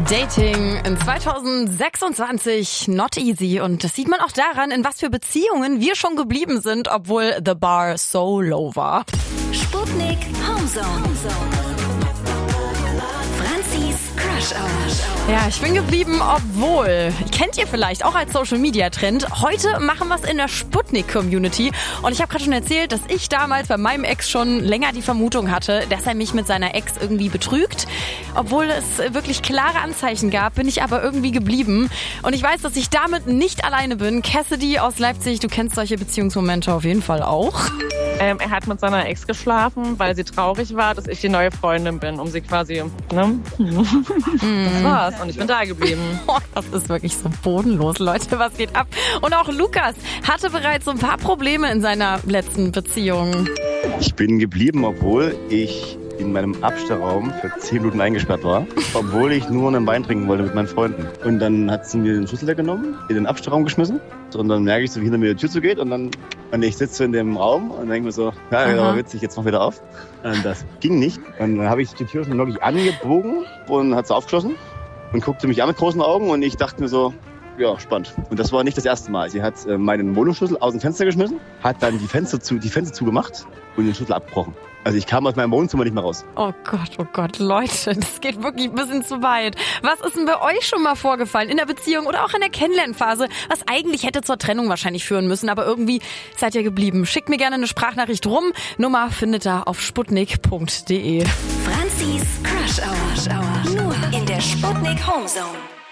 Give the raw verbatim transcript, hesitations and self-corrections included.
Dating in zwanzig sechsundzwanzig not easy, und das sieht man auch daran, in was für Beziehungen wir schon geblieben sind, obwohl the bar so low war. Sputnik Homezone. Franzis Crush Hour. Ja, ich bin geblieben, obwohl. Kennt ihr vielleicht auch als Social-Media-Trend. Heute machen wir es in der Sputnik-Community. Und ich habe gerade schon erzählt, dass ich damals bei meinem Ex schon länger die Vermutung hatte, dass er mich mit seiner Ex irgendwie betrügt. Obwohl es wirklich klare Anzeichen gab, bin ich aber irgendwie geblieben. Und ich weiß, dass ich damit nicht alleine bin. Cassidy aus Leipzig, du kennst solche Beziehungsmomente auf jeden Fall auch. Ähm, er hat mit seiner Ex geschlafen, weil sie traurig war, dass ich die neue Freundin bin, um sie quasi, ne? Das war's. Und ich bin da geblieben. Oh, das ist wirklich so bodenlos, Leute. Was geht ab? Und auch Lukas hatte bereits so ein paar Probleme in seiner letzten Beziehung. Ich bin geblieben, obwohl ich in meinem Abstellraum für zehn Minuten eingesperrt war, obwohl ich nur einen Wein trinken wollte mit meinen Freunden. Und dann hat sie mir den Schlüssel weggenommen, in den Abstellraum geschmissen. Und dann merke ich so, wie hinter mir die Tür zugeht. Und dann und ich sitze in dem Raum und denke mir so, ja, das war witzig, jetzt mach wieder auf. Und das ging nicht. Und dann habe ich die Tür schon wirklich angebogen und hat sie aufgeschlossen und guckte mich an mit großen Augen. Und ich dachte mir so, ja, spannend. Und das war nicht das erste Mal. Sie hat äh, meinen Wohnungsschlüssel aus dem Fenster geschmissen, hat dann die Fenster, zu, die Fenster zugemacht und den Schlüssel abgebrochen. Also ich kam aus meinem Wohnzimmer nicht mehr raus. Oh Gott, oh Gott, Leute, das geht wirklich ein bisschen zu weit. Was ist denn bei euch schon mal vorgefallen in der Beziehung oder auch in der Kennenlernphase, was eigentlich hätte zur Trennung wahrscheinlich führen müssen, aber irgendwie seid ihr geblieben? Schickt mir gerne eine Sprachnachricht rum. Nummer findet ihr auf sputnik punkt de. Franzis Crush Hour. Nur in der Sputnik Homezone.